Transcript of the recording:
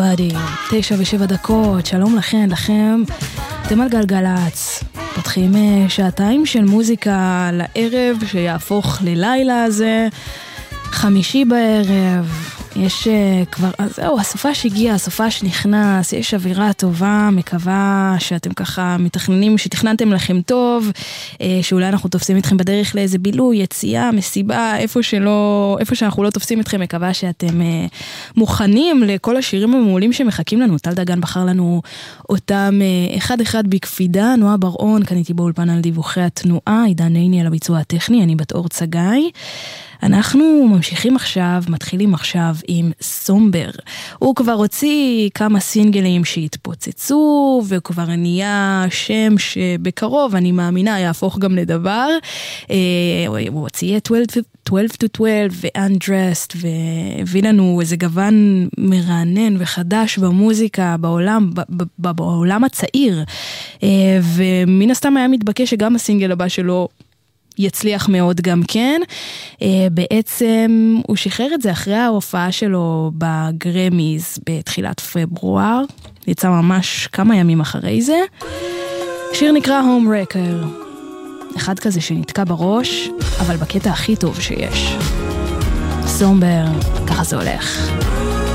Nobody, 9:07, שלום לכם, אתם על גלגלץ, פותחים שעתיים של מוזיקה לערב שיהפוך ללילה הזה, חמישי בערב, יש כבר, זהו, הסופש הגיע, הסופש נכנס, יש אווירה טובה, מקווה שאתם ככה מתכננים, שתכננתם לכם טוב, שאולי אנחנו תופסים אתכם בדרך לאיזה בילוי, יציאה, מסיבה, איפה שאנחנו לא תופסים אתכם, מקווה שאתם מוכנים לכל השירים המעולים שמחכים לנו. טל דגן בחר לנו אותם אחד בקפידה, נועה ברעון, כאן איתי באולפן על דיווחי התנועה, עידן נייני על הביצוע הטכני, אני בת אור צגאי. אנחנו מתחילים עכשיו עם סומבר. הוא כבר הוציא כמה סינגלים שהתפוצצו, וכבר נהיה שם שבקרוב, אני מאמינה, יהפוך גם לדבר. הוא הוציא את 12 ו-Undressed, והביא לנו איזה גוון מרענן וחדש במוזיקה, בעולם הצעיר. ומן הסתם היה מתבקש שגם הסינגל הבא שלו יצליח מאוד גם כן. בעצם הוא שחרר את זה אחרי ההופעה שלו בגרמיז בתחילת פברואר, יצא ממש כמה ימים אחרי זה. שיר נקרא Homewrecker, אחד כזה שנתקע בראש, אבל בקטע הכי טוב שיש. סומבר, ככה זה הולך.